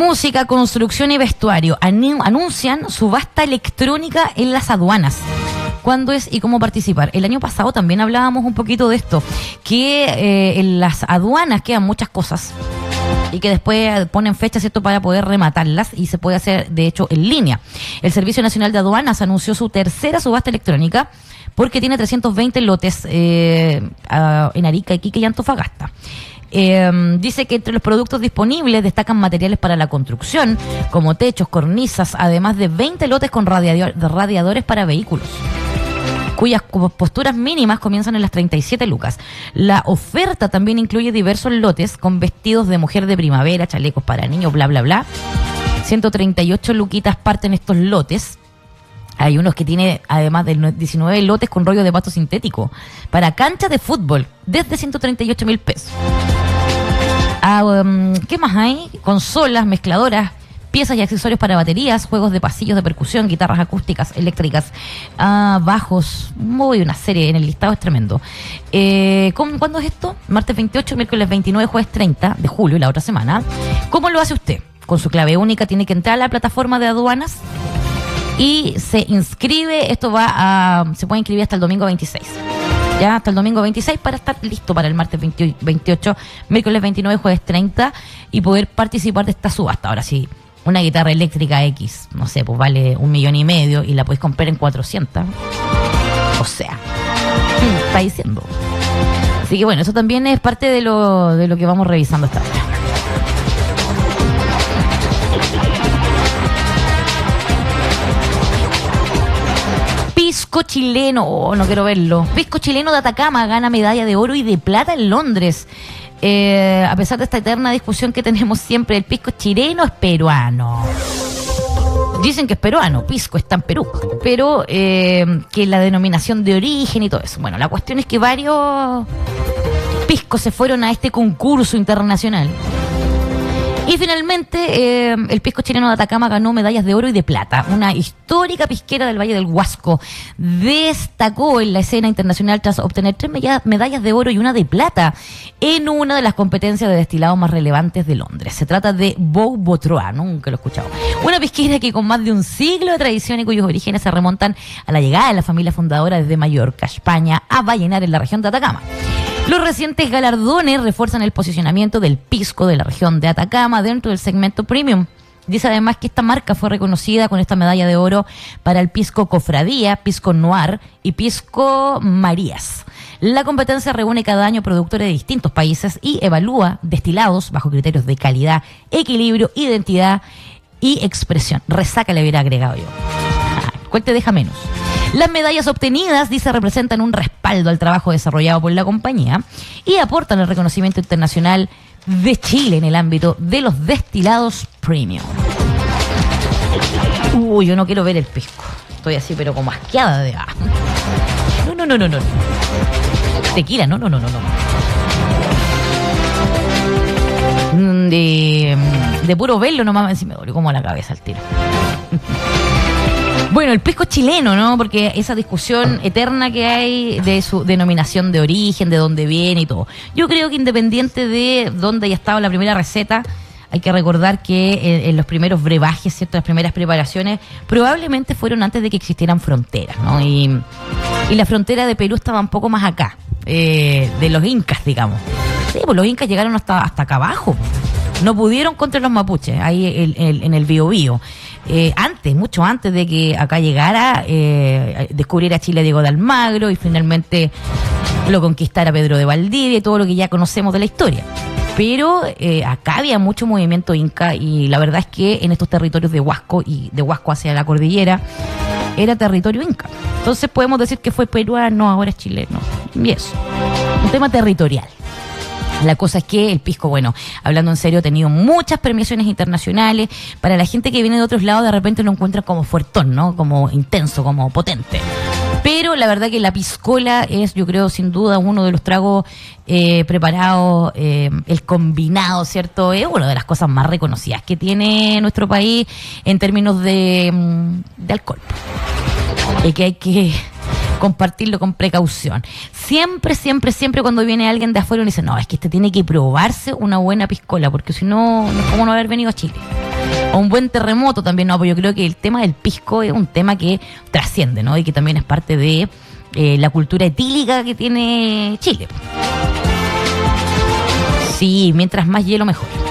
Música, construcción y vestuario anuncian subasta electrónica en las aduanas. ¿Cuándo es y cómo participar? El año pasado también hablábamos un poquito de esto, que en las aduanas quedan muchas cosas y que después ponen fechas, ¿cierto?, para poder rematarlas, y se puede hacer, de hecho, en línea. El Servicio Nacional de Aduanas anunció su tercera subasta electrónica porque tiene 320 lotes en Arica, Iquique y Antofagasta. Dice que entre los productos disponibles destacan materiales para la construcción, como techos, cornisas, además de 20 lotes con radiadores para vehículos, cuyas posturas mínimas comienzan en las 37 lucas. La oferta también incluye diversos lotes con vestidos de mujer de primavera, chalecos para niños, bla, bla, bla. 138 luquitas parten estos lotes. Hay unos que tiene, además de 19 lotes con rollo de pasto sintético para canchas de fútbol, desde 138.000 pesos. ¿Qué más hay? Consolas, mezcladoras, piezas y accesorios para baterías, juegos de pasillos de percusión, guitarras acústicas, eléctricas, bajos, una serie en el listado, es tremendo. ¿Cuándo es esto? Martes 28, miércoles 29, jueves 30 de julio, la otra semana. ¿Cómo lo hace usted? Con su clave única tiene que entrar a la plataforma de aduanas y se inscribe. Esto se puede inscribir hasta el domingo 26. Ya hasta el domingo 26 para estar listo para el martes 28, miércoles 29, jueves 30 y poder participar de esta subasta. Ahora sí, una guitarra eléctrica X, no sé, pues vale 1,5 millones y la podéis comprar en 400. O sea, está diciendo. Así que bueno, eso también es parte de lo que vamos revisando hasta ahora. Pisco chileno, no quiero verlo. Pisco chileno de Atacama gana medalla de oro y de plata en Londres. A pesar de esta eterna discusión que tenemos siempre, el pisco chileno es peruano. Dicen que es peruano, pisco está en Perú, pero que la denominación de origen y todo eso. Bueno, la cuestión es que varios piscos se fueron a este concurso internacional. Y finalmente, el pisco chileno de Atacama ganó medallas de oro y de plata. Una histórica pisquera del Valle del Huasco destacó en la escena internacional tras obtener 3 medallas de oro y una de plata en una de las competencias de destilados más relevantes de Londres. Se trata de Bow-Botroa, nunca lo he escuchado. Una pisquera que con más de un siglo de tradición y cuyos orígenes se remontan a la llegada de la familia fundadora desde Mallorca, España, a Vallenar en la región de Atacama. Los recientes galardones refuerzan el posicionamiento del pisco de la región de Atacama dentro del segmento premium. Dice además que esta marca fue reconocida con esta medalla de oro para el pisco Cofradía, pisco Noir y pisco Marías. La competencia reúne cada año productores de distintos países y evalúa destilados bajo criterios de calidad, equilibrio, identidad y expresión. Resaca le hubiera agregado yo. ¿Cuál te deja menos? Las medallas obtenidas, dice, representan un respaldo al trabajo desarrollado por la compañía y aportan el reconocimiento internacional de Chile en el ámbito de los destilados premium. Yo no quiero ver el pisco. Estoy así, pero como asqueada de... No. Tequila, no. De puro verlo nomás, si me dolió como la cabeza al tiro. Bueno, el pisco chileno, ¿no? Porque esa discusión eterna que hay de su denominación de origen, de dónde viene y todo. Yo creo que independiente de dónde haya estado la primera receta, hay que recordar que en los primeros brebajes, ¿cierto? Las primeras preparaciones probablemente fueron antes de que existieran fronteras, ¿no? Y la frontera de Perú estaba un poco más acá, de los incas, digamos. Sí, pues los incas llegaron hasta acá abajo. No pudieron contra los mapuches, ahí en el Biobío. Mucho antes de que acá llegara, descubriera Chile Diego de Almagro y finalmente lo conquistara Pedro de Valdivia y todo lo que ya conocemos de la historia. Pero acá había mucho movimiento inca y la verdad es que en estos territorios de Huasco y de Huasco hacia la cordillera era territorio inca. Entonces podemos decir que fue peruano, ahora es chileno. Y eso, un tema territorial. La cosa es que el pisco, bueno, hablando en serio, ha tenido muchas premiaciones internacionales. Para la gente que viene de otros lados, de repente lo encuentra como fuertón, ¿no? Como intenso, como potente. Pero la verdad que la piscola es, yo creo, sin duda, uno de los tragos preparados, el combinado, ¿cierto? Es una de las cosas más reconocidas que tiene nuestro país en términos de alcohol. Y que hay que compartirlo con precaución. Siempre cuando viene alguien de afuera uno dice, no, es que tiene que probarse una buena piscola, porque si no, no es como no haber venido a Chile. O un buen terremoto también, no, pues yo creo que el tema del pisco es un tema que trasciende, ¿no? Y que también es parte de la cultura etílica que tiene Chile. Sí, mientras más hielo mejor.